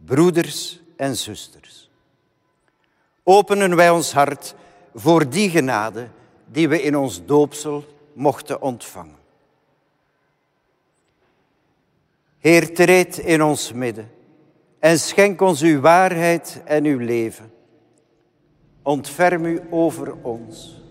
broeders en zusters. Openen wij ons hart voor die genade die we in ons doopsel mochten ontvangen. Heer, treed in ons midden en schenk ons uw waarheid en uw leven. Ontferm u over ons.